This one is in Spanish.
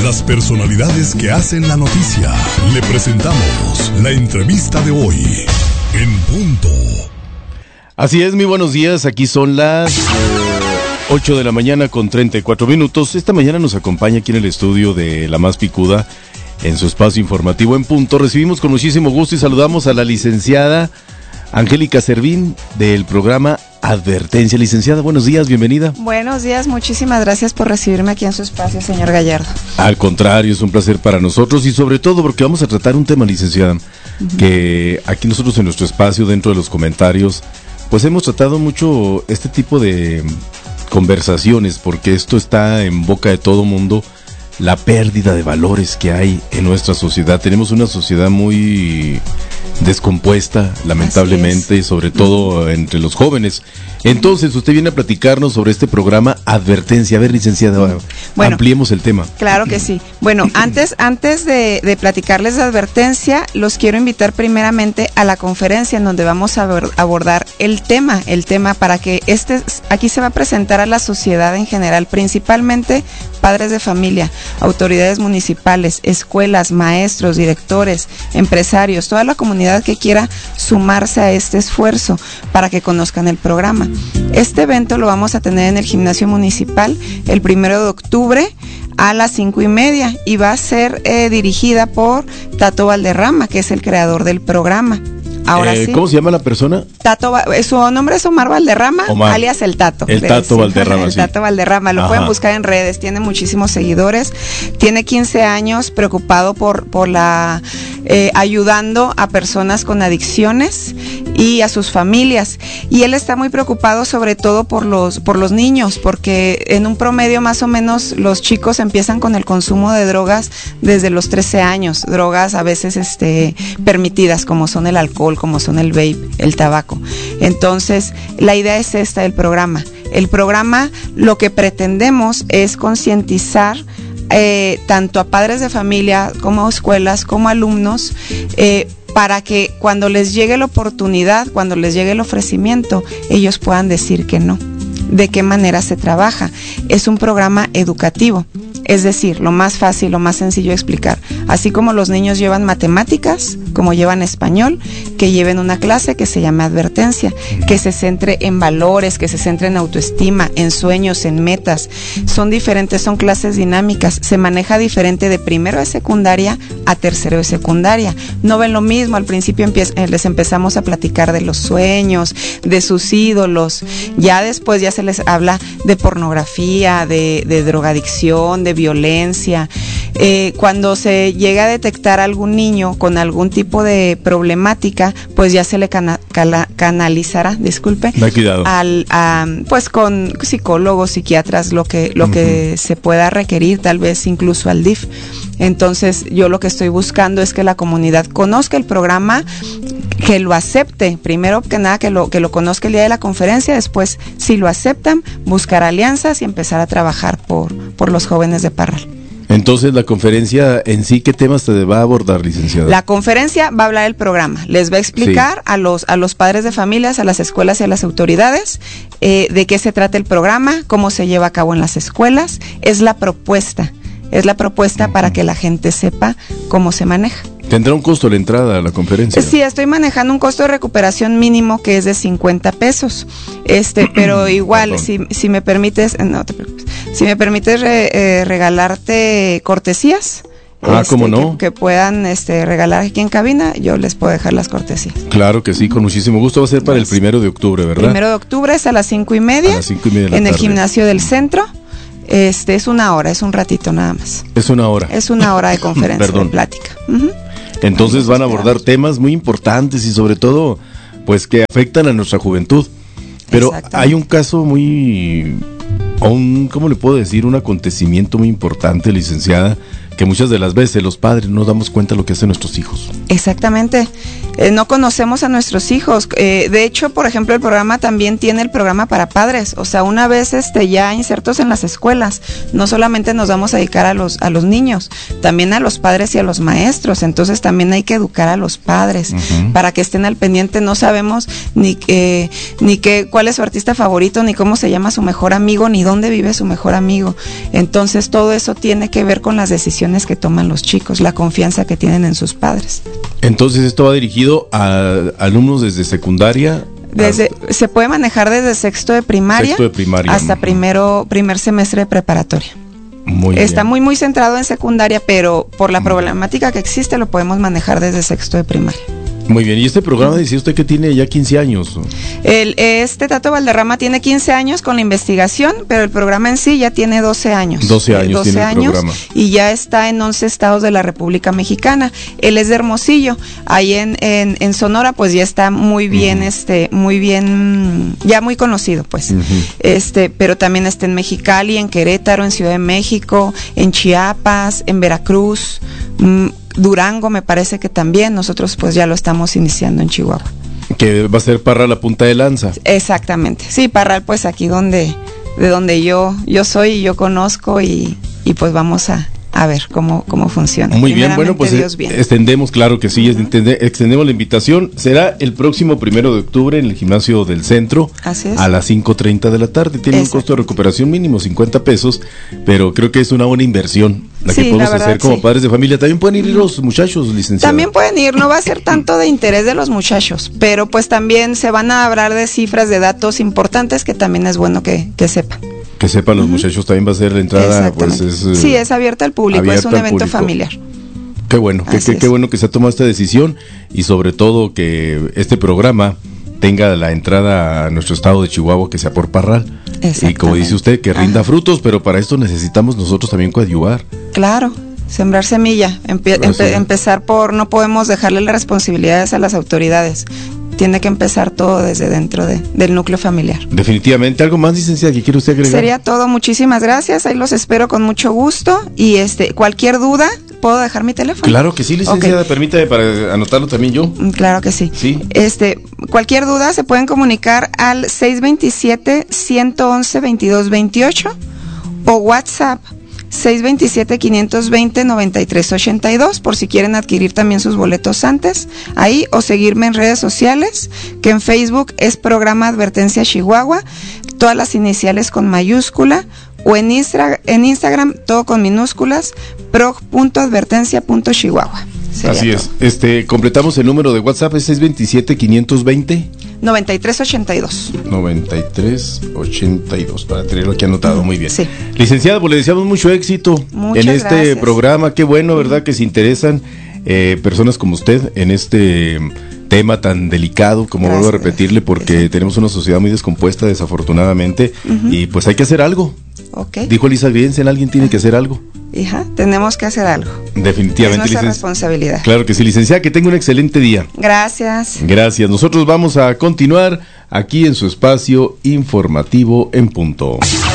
Las personalidades que hacen la noticia. Le presentamos la entrevista de hoy. En punto. Así es, muy buenos días. Aquí son las 8 de la mañana con 34 minutos. Esta mañana nos acompaña aquí en el estudio de La Más Picuda, en su espacio informativo En Punto. Recibimos con muchísimo gusto y saludamos a la licenciada Angélica Servín del programa Advertencia. Licenciada, buenos días, bienvenida. Buenos días, muchísimas gracias por recibirme aquí en su espacio, señor Gallardo. Al contrario, es un placer para nosotros y sobre todo porque vamos a tratar un tema, licenciada, que aquí nosotros en nuestro espacio, dentro de los comentarios, pues hemos tratado mucho este tipo de conversaciones, porque esto está en boca de todo mundo, la pérdida de valores que hay en nuestra sociedad. Tenemos una sociedad muy descompuesta, lamentablemente, y sobre todo entre los jóvenes. Entonces, usted viene a platicarnos sobre este programa Advertencia. A ver, licenciada, ampliemos el tema. Claro que sí. Bueno, antes de platicarles de Advertencia, los quiero invitar primeramente a la conferencia en donde vamos a abordar el tema para que aquí se va a presentar a la sociedad en general, principalmente padres de familia, autoridades municipales, escuelas, maestros, directores, empresarios, toda la comunidad que quiera sumarse a este esfuerzo para que conozcan el programa. Este evento lo vamos a tener en el gimnasio municipal el 1 de octubre a las 5:30 y va a ser dirigida por Tato Valderrama, que es el creador del programa. Ahora sí. ¿Cómo se llama la persona? Tato, su nombre es Omar Valderrama, alias El Tato. El Tato Valderrama, El Tato Valderrama, lo pueden buscar en redes, tiene muchísimos seguidores, tiene 15 años preocupado por la ayudando a personas con adicciones y a sus familias, y él está muy preocupado sobre todo por los niños, porque en un promedio más o menos los chicos empiezan con el consumo de drogas desde los 13 años, drogas a veces permitidas, como son el alcohol, como son el vape, el tabaco. Entonces, la idea es esta del programa. El programa, lo que pretendemos es concientizar tanto a padres de familia como a escuelas, como a alumnos, para que cuando les llegue la oportunidad, cuando les llegue el ofrecimiento, ellos puedan decir que no. ¿De qué manera se trabaja? Es un programa educativo. Es decir, lo más fácil, lo más sencillo de explicar. Así como los niños llevan matemáticas, como llevan español, que lleven una clase que se llama Advertencia, que se centre en valores, que se centre en autoestima, en sueños, en metas. Son diferentes, son clases dinámicas. Se maneja diferente de primero de secundaria a tercero de secundaria. No ven lo mismo, al principio les empezamos a platicar de los sueños, de sus ídolos. Ya después ya se les habla de pornografía, de drogadicción, de violencia. Cuando se llega a detectar algún niño con algún tipo de problemática, pues ya se le canalizará, pues con psicólogos, psiquiatras, lo que se pueda requerir, tal vez incluso al DIF. Entonces, yo lo que estoy buscando es que la comunidad conozca el programa, que lo acepte, primero que nada que lo conozca el día de la conferencia, después, si lo aceptan, buscar alianzas y empezar a trabajar por los jóvenes de Parral. Entonces, la conferencia en sí, ¿qué temas se va a abordar, licenciada? La conferencia va a hablar del programa, les va a explicar a los padres de familias, a las escuelas y a las autoridades de qué se trata el programa, cómo se lleva a cabo en las escuelas. Es la propuesta para que la gente sepa cómo se maneja. ¿Tendrá un costo la entrada a la conferencia? Sí, estoy manejando un costo de recuperación mínimo que es de 50 pesos. Pero igual, si me permites, no te preocupes, si me permites regalarte cortesías. ¿Cómo no? Que puedan regalar aquí en cabina, yo les puedo dejar las cortesías. Claro que sí, con muchísimo gusto. Va a ser para el 1 de octubre, ¿verdad? 1 de octubre es a las 5:30. A las 5:30 de la en tarde. el gimnasio del centro. Es una hora, es un ratito nada más. Es una hora. Es una hora de conferencia, de plática. Entonces van a abordar temas muy importantes y sobre todo, pues que afectan a nuestra juventud. Pero hay un caso ¿cómo le puedo decir? Un acontecimiento muy importante, licenciada, que muchas de las veces los padres no damos cuenta de lo que hacen nuestros hijos. Exactamente. no conocemos a nuestros hijos. De hecho, por ejemplo, el programa también tiene el programa para padres. O sea, una vez ya insertos en las escuelas, no solamente nos vamos a dedicar a los niños, también a los padres y a los maestros. Entonces también hay que educar a los padres para que estén al pendiente. No sabemos ni cuál es su artista favorito, ni cómo se llama su mejor amigo, ni dónde vive su mejor amigo. Entonces todo eso tiene que ver con las decisiones que toman los chicos, la confianza que tienen en sus padres. Entonces esto va dirigido a alumnos desde secundaria. Se puede manejar desde sexto de primaria hasta primer semestre de preparatoria. Está muy muy centrado en secundaria, pero por la problemática que existe lo podemos manejar desde sexto de primaria. Muy bien, y este programa decía usted que tiene ya 15 años. Este Tato Valderrama tiene 15 años con la investigación, pero el programa en sí ya tiene 12 años. 12 años tiene el programa. Y ya está en 11 estados de la República Mexicana. Él es de Hermosillo, ahí en Sonora pues ya está muy bien, ya muy conocido pues. Pero también está en Mexicali, en Querétaro, en Ciudad de México, en Chiapas, en Veracruz, Durango me parece que también. Nosotros pues ya lo estamos iniciando en Chihuahua. Que va a ser Parral la punta de lanza. Exactamente, sí, Parral pues aquí de donde yo soy y yo conozco y pues vamos a ver cómo funciona. Muy bien, bueno, pues extendemos, claro que sí, extendemos la invitación. Será el próximo 1 de octubre en el gimnasio del centro. Así es. A las 5:30 de la tarde. Tiene un costo de recuperación mínimo, 50 pesos, pero creo que es una buena inversión la que podemos hacer como padres de familia. También pueden ir los muchachos, licenciada. También pueden ir, no va a ser tanto de interés de los muchachos, pero pues también se van a hablar de cifras, de datos importantes que también es bueno que sepan. Que sepan los muchachos, también va a ser la entrada, pues sí, es abierta al público, es un evento familiar. Qué bueno, qué bueno que se ha tomado esta decisión y sobre todo que este programa tenga la entrada a nuestro estado de Chihuahua, que sea por Parral. Y como dice usted, que rinda frutos, pero para esto necesitamos nosotros también coadyuvar. Claro, sembrar semilla, empezar no podemos dejarle las responsabilidades a las autoridades. Tiene que empezar todo desde dentro del núcleo familiar. Definitivamente. ¿Algo más, licenciada, que quiere usted agregar? Sería todo. Muchísimas gracias. Ahí los espero con mucho gusto. Y cualquier duda, ¿puedo dejar mi teléfono? Claro que sí, licenciada. Okay. Permítame para anotarlo también yo. Claro que sí. Sí. Cualquier duda se pueden comunicar al 627-111-2228 o WhatsApp 627-520-9382 por si quieren adquirir también sus boletos antes ahí, o seguirme en redes sociales, que en Facebook es Programa Advertencia Chihuahua, todas las iniciales con mayúscula, o en Instagram todo con minúsculas, prog.advertencia.chihuahua. Así es. Completamos el número de WhatsApp, es 627-520 9382. 9382, para tenerlo aquí anotado. Muy bien. Sí. Licenciada, pues le deseamos mucho éxito en este programa. Qué bueno, ¿verdad? Que se interesan personas como usted en este tema tan delicado, como vuelvo a repetirle, porque tenemos una sociedad muy descompuesta, desafortunadamente, y pues hay que hacer algo. Okay. Dijo Elisa Viensen, alguien tiene que hacer algo. Hija, tenemos que hacer algo. Definitivamente. Es nuestra responsabilidad. Claro que sí, licenciada, que tenga un excelente día. Gracias. Gracias. Nosotros vamos a continuar aquí en su espacio informativo en punto.